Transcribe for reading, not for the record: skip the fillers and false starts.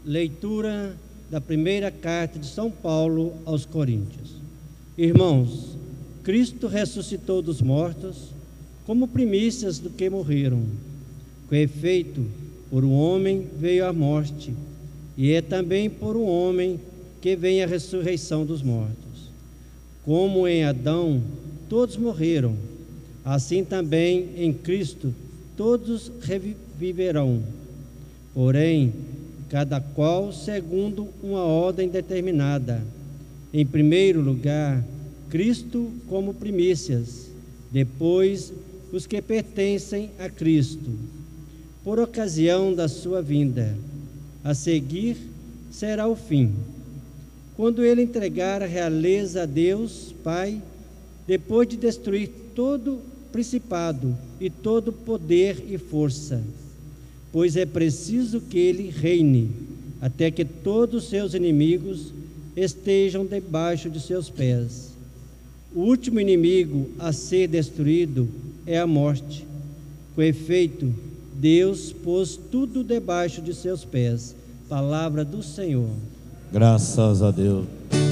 Leitura da primeira carta de São Paulo aos Coríntios. Irmãos, Cristo ressuscitou dos mortos como primícias do que morreram. Com efeito, por um homem veio a morte, e é também por um homem que vem a ressurreição dos mortos. Como em Adão todos morreram, assim também em Cristo todos reviverão. Porém, cada qual segundo uma ordem determinada. Em primeiro lugar, Cristo como primícias, depois os que pertencem a Cristo, por ocasião da sua vinda. A seguir será o fim, quando ele entregar a realeza a Deus Pai, depois de destruir todo principado e todo poder e força. Pois é preciso que ele reine, até que todos os seus inimigos estejam debaixo de seus pés. O último inimigo a ser destruído é a morte. Com efeito, Deus pôs tudo debaixo de seus pés. Palavra do Senhor. Graças a Deus.